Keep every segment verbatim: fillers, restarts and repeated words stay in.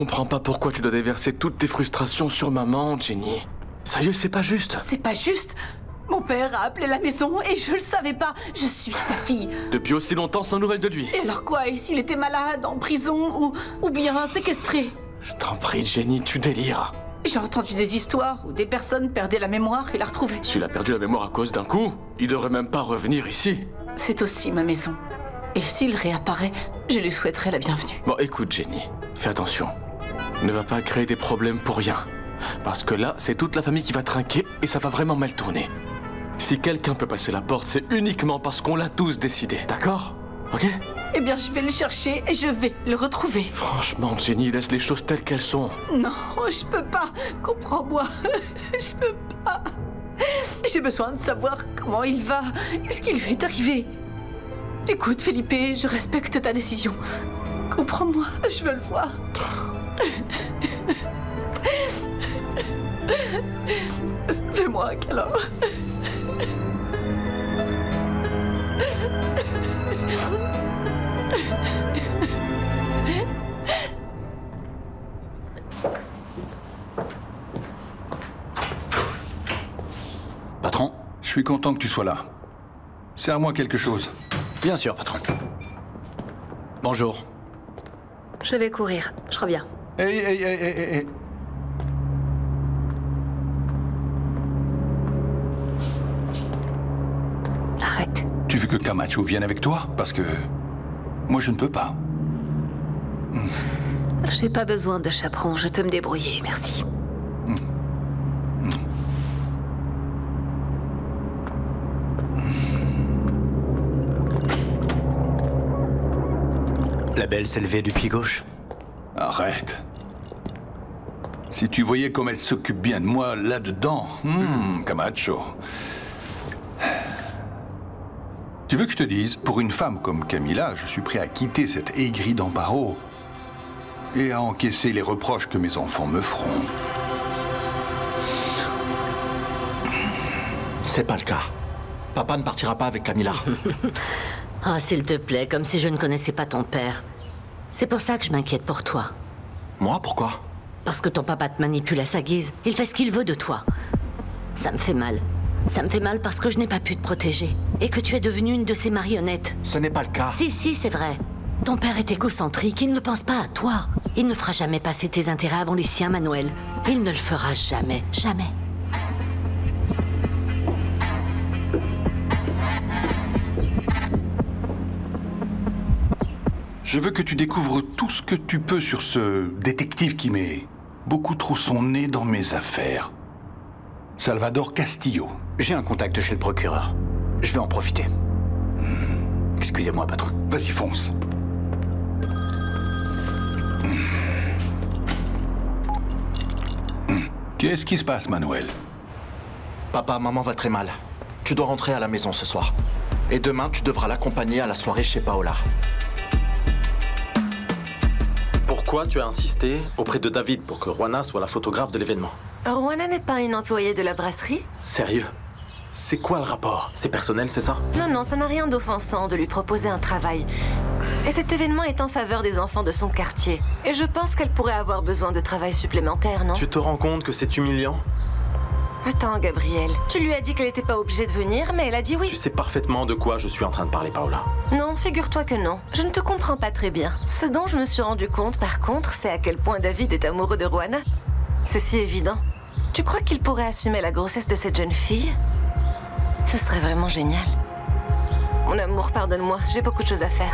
Je comprends pas pourquoi tu dois déverser toutes tes frustrations sur maman, Jenny. Sérieux, c'est pas juste. C'est pas juste. Mon père a appelé la maison et je le savais pas. Je suis sa fille. Depuis aussi longtemps, sans nouvelles de lui. Et alors quoi? Et s'il était malade, en prison ou, ou bien séquestré? Je t'en prie, Jenny, tu délires. J'ai entendu des histoires où des personnes perdaient la mémoire et la retrouvaient. S'il a perdu la mémoire à cause d'un coup, il devrait même pas revenir ici. C'est aussi ma maison. Et s'il réapparaît, je lui souhaiterais la bienvenue. Bon, écoute, Jenny, fais attention. Ne va pas créer des problèmes pour rien. Parce que là, c'est toute la famille qui va trinquer et ça va vraiment mal tourner. Si quelqu'un peut passer la porte, c'est uniquement parce qu'on l'a tous décidé, d'accord? Ok? Eh bien, je vais le chercher et je vais le retrouver. Franchement, Jenny, laisse les choses telles qu'elles sont. Non, je peux pas. Comprends-moi. Je peux pas. J'ai besoin de savoir comment il va. Ce qui lui est arrivé. Écoute, Felipe, je respecte ta décision. Comprends-moi, je veux le voir. Fais-moi un câlin. Patron, je suis content que tu sois là. Sers-moi quelque chose. Bien sûr, patron. Bonjour. Je vais courir, je reviens. Hey, hey, hey, hey, hey, hey. Arrête. Tu veux que Camacho vienne avec toi? Parce que... moi, je ne peux pas. J'ai pas besoin de chaperon, je peux me débrouiller, merci. La belle s'est levée du pied gauche. Arrête. Si tu voyais comme elle s'occupe bien de moi là-dedans. Hum, Camacho. Tu veux que je te dise, pour une femme comme Camila, je suis prêt à quitter cette aigrie d'Amparo et à encaisser les reproches que mes enfants me feront. C'est pas le cas. Papa ne partira pas avec Camila. Ah, s'il te plaît, comme si je ne connaissais pas ton père. C'est pour ça que je m'inquiète pour toi. Moi, pourquoi? Parce que ton papa te manipule à sa guise. Il fait ce qu'il veut de toi. Ça me fait mal. Ça me fait mal parce que je n'ai pas pu te protéger. Et que tu es devenue une de ses marionnettes. Ce n'est pas le cas. Si, si, c'est vrai. Ton père est égocentrique, il ne pense pas à toi. Il ne fera jamais passer tes intérêts avant les siens, Manuel. Il ne le fera jamais, jamais. Je veux que tu découvres tout ce que tu peux sur ce détective qui met beaucoup trop son nez dans mes affaires. Salvador Castillo. J'ai un contact chez le procureur. Je vais en profiter. Hmm. Excusez-moi, patron. Vas-y, fonce. Qu'est-ce qui se passe, Manuel? Papa, maman va très mal. Tu dois rentrer à la maison ce soir. Et demain, tu devras l'accompagner à la soirée chez Paola. Pourquoi tu as insisté auprès de David pour que Juana soit la photographe de l'événement? Juana n'est pas une employée de la brasserie? Sérieux? C'est quoi le rapport? C'est personnel, c'est ça? Non, non, ça n'a rien d'offensant de lui proposer un travail. Et cet événement est en faveur des enfants de son quartier. Et je pense qu'elle pourrait avoir besoin de travail supplémentaire, non? Tu te rends compte que c'est humiliant? Attends, Gabriel. Tu lui as dit qu'elle n'était pas obligée de venir, mais elle a dit oui. Tu sais parfaitement de quoi je suis en train de parler, Paola. Non, figure-toi que non. Je ne te comprends pas très bien. Ce dont je me suis rendu compte, par contre, c'est à quel point David est amoureux de Juana. C'est si évident. Tu crois qu'il pourrait assumer la grossesse de cette jeune fille? Ce serait vraiment génial. Mon amour, pardonne-moi, j'ai beaucoup de choses à faire.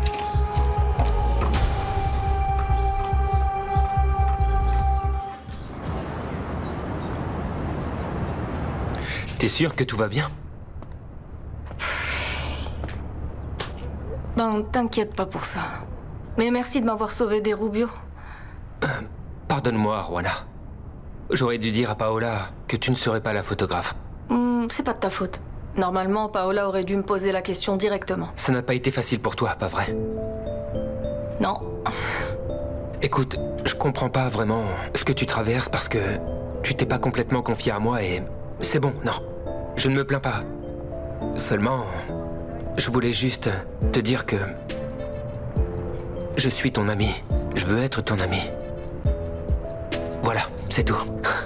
T'es sûr que tout va bien? Ben, t'inquiète pas pour ça. Mais merci de m'avoir sauvé des Rubio. Euh, Pardonne-moi, Juana. J'aurais dû dire à Paola que tu ne serais pas la photographe. Hmm, c'est pas de ta faute. Normalement, Paola aurait dû me poser la question directement. Ça n'a pas été facile pour toi, pas vrai? Non. Écoute, je comprends pas vraiment ce que tu traverses parce que tu t'es pas complètement confié à moi et c'est bon, non. Je ne me plains pas. Seulement, je voulais juste te dire que je suis ton ami. Je veux être ton ami. Voilà, c'est tout.